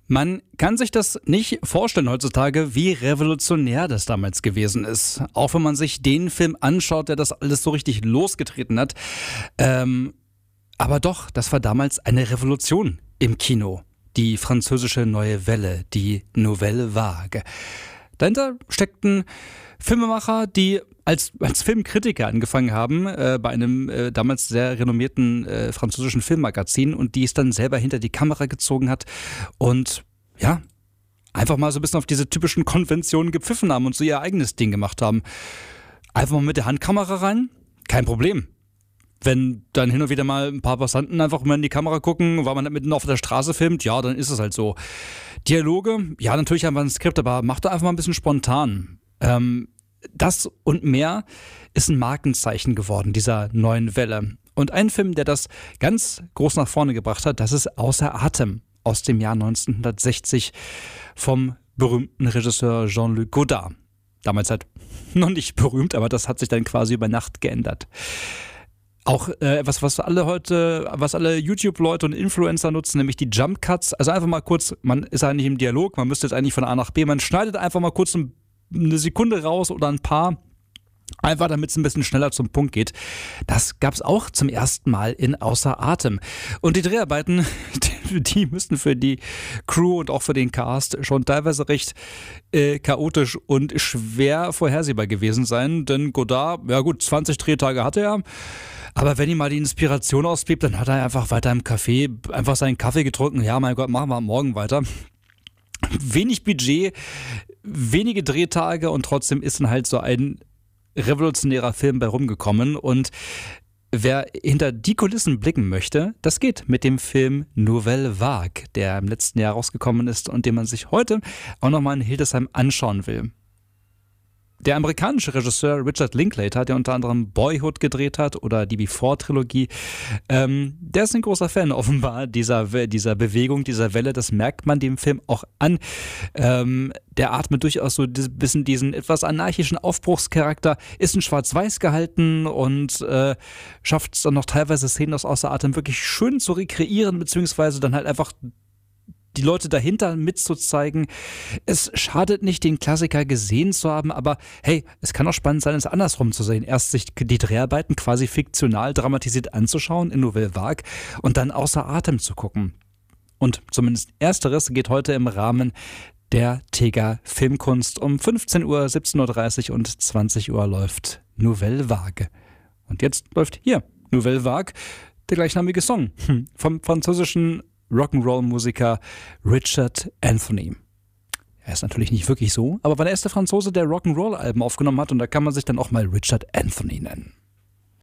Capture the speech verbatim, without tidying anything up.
Man kann sich das nicht vorstellen heutzutage, wie revolutionär das damals gewesen ist. Auch wenn man sich den Film anschaut, der das alles so richtig losgetreten hat. Ähm, aber doch, das war damals eine Revolution im Kino. Die französische Neue Welle, die Nouvelle Vague. Dahinter steckten Filmemacher, die als, als Filmkritiker angefangen haben, äh, bei einem äh, damals sehr renommierten äh, französischen Filmmagazin und die es dann selber hinter die Kamera gezogen hat und ja, einfach mal so ein bisschen auf diese typischen Konventionen gepfiffen haben und so ihr eigenes Ding gemacht haben. Einfach mal mit der Handkamera rein, kein Problem. Wenn dann hin und wieder mal ein paar Passanten einfach mal in die Kamera gucken, weil man mitten auf der Straße filmt, ja, dann ist es halt so. Dialoge, ja, natürlich haben wir ein Skript, aber macht doch einfach mal ein bisschen spontan. Ähm, das und mehr ist ein Markenzeichen geworden, dieser neuen Welle. Und ein Film, der das ganz groß nach vorne gebracht hat, das ist Außer Atem aus dem Jahr neunzehnhundertsechzig vom berühmten Regisseur Jean-Luc Godard. Damals halt noch nicht berühmt, aber das hat sich dann quasi über Nacht geändert. Auch äh, etwas, was alle heute, was alle YouTube-Leute und Influencer nutzen, nämlich die Jump Cuts. Also einfach mal kurz, man ist eigentlich im Dialog, man müsste jetzt eigentlich von A nach B, man schneidet einfach mal kurz eine Sekunde raus oder ein paar, einfach damit es ein bisschen schneller zum Punkt geht. Das gab es auch zum ersten Mal in Außer Atem. Und die Dreharbeiten, die, die müssten für die Crew und auch für den Cast schon teilweise recht äh, chaotisch und schwer vorhersehbar gewesen sein. Denn Godard, ja gut, zwanzig Drehtage hatte er. Aber wenn ihm mal die Inspiration ausblieb, dann hat er einfach weiter im Café einfach seinen Kaffee getrunken. Ja, mein Gott, machen wir morgen weiter. Wenig Budget, wenige Drehtage und trotzdem ist dann halt so ein revolutionärer Film bei rumgekommen. Und wer hinter die Kulissen blicken möchte, das geht mit dem Film Nouvelle Vague, der im letzten Jahr rausgekommen ist und den man sich heute auch nochmal in Hildesheim anschauen will. Der amerikanische Regisseur Richard Linklater, der unter anderem Boyhood gedreht hat oder die Before-Trilogie, ähm, der ist ein großer Fan offenbar dieser, dieser Bewegung, dieser Welle. Das merkt man dem Film auch an. Ähm, der atmet durchaus so ein bisschen diesen etwas anarchischen Aufbruchscharakter, ist in Schwarz-Weiß gehalten und äh, schafft es dann noch teilweise Szenen aus Außer Atem wirklich schön zu rekreieren, beziehungsweise dann halt einfach die Leute dahinter mitzuzeigen. Es schadet nicht, den Klassiker gesehen zu haben, aber hey, es kann auch spannend sein, es andersrum zu sehen. Erst sich die Dreharbeiten quasi fiktional dramatisiert anzuschauen in Nouvelle Vague und dann Außer Atem zu gucken. Und zumindest Ersteres geht heute im Rahmen der Tega Filmkunst. Um fünfzehn Uhr, siebzehn Uhr dreißig und zwanzig Uhr läuft Nouvelle Vague. Und jetzt läuft hier Nouvelle Vague, der gleichnamige Song vom französischen Rock'n'Roll-Musiker Richard Anthony. Er ist natürlich nicht wirklich so, aber war der erste Franzose, der Rock'n'Roll-Alben aufgenommen hat und da kann man sich dann auch mal Richard Anthony nennen.